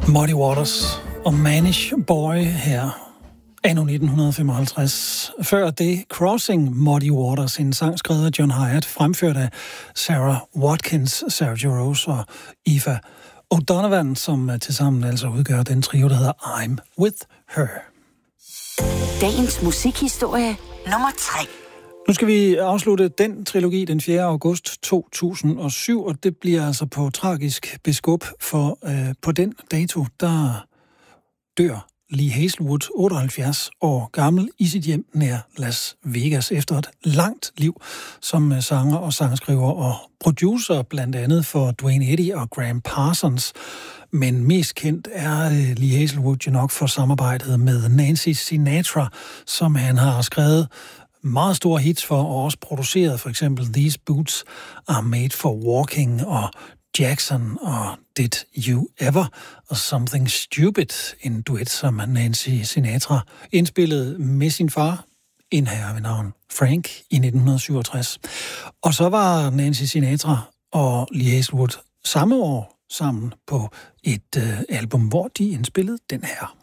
Muddy Waters og Manish Boy her, anno 1955. Før det Crossing Muddy Waters, en sang skrevet af John Hyatt, fremført af Sarah Watkins, Sergio Rose og Eva O'Donovan, som tilsammen altså udgør den trio, der hedder I'm With Her. Dagens musikhistorie nummer 3. Nu skal vi afslutte den trilogi den 4. august 2007, og det bliver altså på tragisk beskub, for på den dato, der dør Lee Hazlewood, 78 år gammel, i sit hjem nær Las Vegas efter et langt liv som sanger og sangskriver og producer, blandt andet for Duane Eddy og Graham Parsons. Men mest kendt er Lee Hazlewood jo nok for samarbejdet med Nancy Sinatra, som han har skrevet meget store hits for, og også produceret for eksempel These Boots Are Made for Walking og Jackson og Did You Ever og Something Stupid, en duet, som Nancy Sinatra indspillede med sin far, en herre ved navn Frank, i 1967. Og så var Nancy Sinatra og Lee Hazlewood samme år sammen på et album, hvor de indspillede den her.